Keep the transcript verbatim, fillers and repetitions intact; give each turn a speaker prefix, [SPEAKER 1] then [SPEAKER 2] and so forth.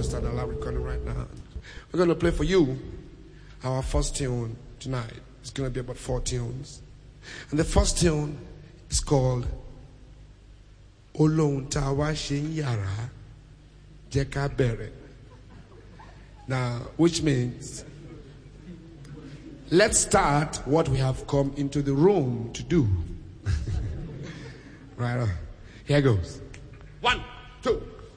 [SPEAKER 1] to start the live recording right now. We're going to play for you our first tune tonight. It's going to be about four tunes. And the first tune is called Olohun Ta Wa Se Yara Jẹ́ Ká Bẹ̀rẹ̀. Now, which means, let's start what we have come into the room to do. Right on. Here goes. One, two.